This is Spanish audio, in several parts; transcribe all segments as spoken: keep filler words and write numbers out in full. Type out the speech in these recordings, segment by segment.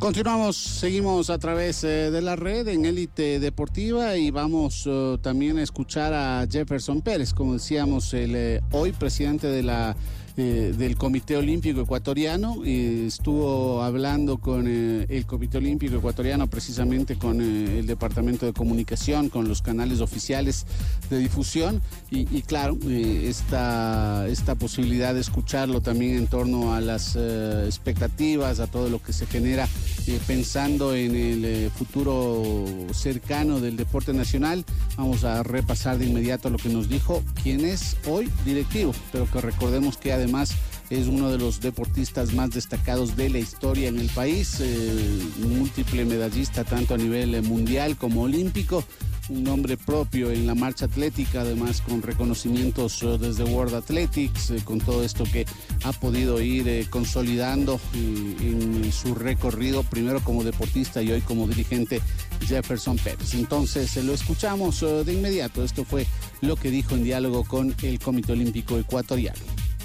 Continuamos, seguimos a través eh, de la red en Élite Deportiva y vamos uh, también a escuchar a Jefferson Pérez, como decíamos, el eh, hoy presidente de la eh, del Comité Olímpico Ecuatoriano, y estuvo hablando con eh, el Comité Olímpico Ecuatoriano, precisamente con eh, el Departamento de Comunicación, con los canales oficiales de difusión y, y claro, eh, esta, esta posibilidad de escucharlo también en torno a las eh, expectativas, a todo lo que se genera Eh, pensando en el eh, futuro cercano del deporte nacional. Vamos a repasar de inmediato lo que nos dijo quien es hoy directivo, pero que recordemos que además es uno de los deportistas más destacados de la historia en el país, eh, múltiple medallista tanto a nivel eh, mundial como olímpico, un nombre propio en la marcha atlética, además con reconocimientos uh, desde World Athletics, eh, con todo esto que ha podido ir eh, consolidando eh, en su recorrido, primero como deportista y hoy como dirigente, Jefferson Pérez. Entonces, eh, lo escuchamos uh, de inmediato. Esto fue lo que dijo en diálogo con el Comité Olímpico Ecuatoriano.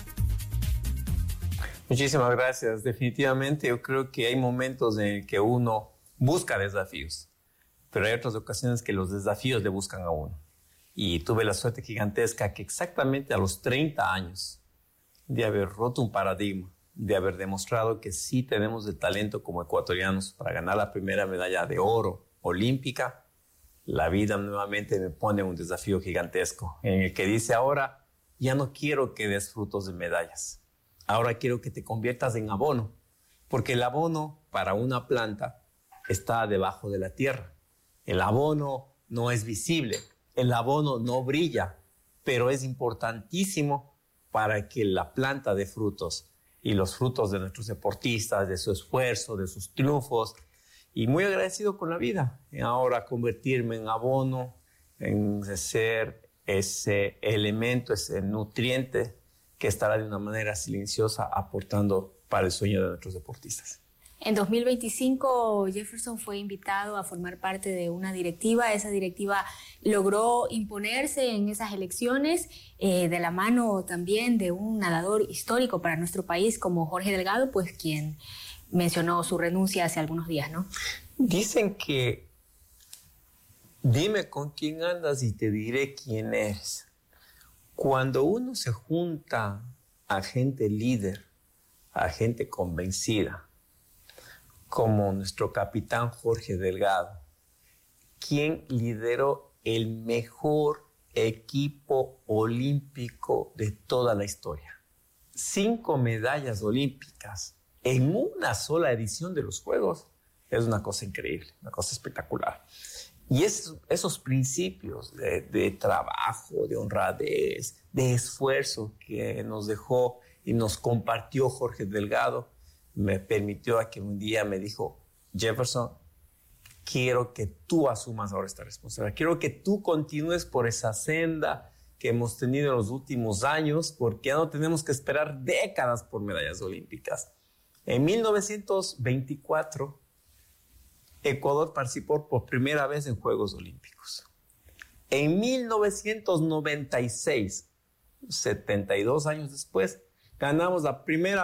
Muchísimas gracias. Definitivamente yo creo que hay momentos en que uno busca desafíos, pero hay otras ocasiones que los desafíos le buscan a uno. Y tuve la suerte gigantesca que exactamente a los treinta años de haber roto un paradigma, de haber demostrado que sí tenemos el talento como ecuatorianos para ganar la primera medalla de oro olímpica, la vida nuevamente me pone un desafío gigantesco en el que dice ahora, ya no quiero que des frutos de medallas, ahora quiero que te conviertas en abono, porque el abono para una planta está debajo de la tierra. El abono no es visible, el abono no brilla, pero es importantísimo para que la planta dé frutos y los frutos de nuestros deportistas, de su esfuerzo, de sus triunfos. Y muy agradecido con la vida, ahora convertirme en abono, en ser ese elemento, ese nutriente que estará de una manera silenciosa aportando para el sueño de nuestros deportistas. En dos mil veinticinco, Jefferson fue invitado a formar parte de una directiva. Esa directiva logró imponerse en esas elecciones eh, de la mano también de un nadador histórico para nuestro país como Jorge Delgado, pues quien mencionó su renuncia hace algunos días, ¿no? Dicen que dime con quién andas y te diré quién eres. Cuando uno se junta a gente líder, a gente convencida, como nuestro capitán Jorge Delgado, quien lideró el mejor equipo olímpico de toda la historia. Cinco medallas olímpicas en una sola edición de los Juegos. Es una cosa increíble, una cosa espectacular. Y es, esos principios de, de trabajo, de honradez, de esfuerzo que nos dejó y nos compartió Jorge Delgado, me permitió a que un día me dijo, Jefferson, quiero que tú asumas ahora esta responsabilidad. Quiero que tú continúes por esa senda que hemos tenido en los últimos años, porque ya no tenemos que esperar décadas por medallas olímpicas. En mil novecientos veinticuatro, Ecuador participó por primera vez en Juegos Olímpicos. En mil novecientos noventa y seis, setenta y dos años después, ganamos la primera